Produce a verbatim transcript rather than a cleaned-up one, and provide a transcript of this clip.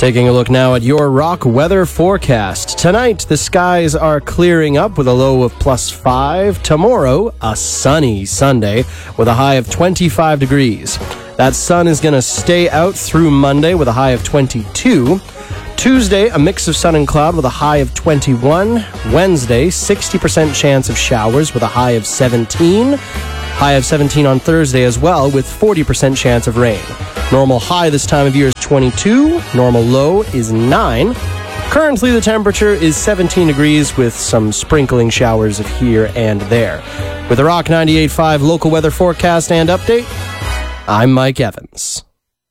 Taking a look now at your Rock weather forecast. Tonight, the skies are clearing up with a low of plus five. Tomorrow, a sunny Sunday with a high of twenty-five degrees. That sun is going to stay out through Monday with a high of twenty-two. Tuesday, a mix of sun and cloud with a high of twenty-one. Wednesday, sixty percent chance of showers with a high of seventeen. High of seventeen on Thursday as well with forty percent chance of rain. Normal high this time of year is twenty-two. Normal low is nine. Currently, the temperature is seventeen degrees with some sprinkling showers of here and there. With the Rock ninety-eight point five local weather forecast and update, I'm Mike Evans.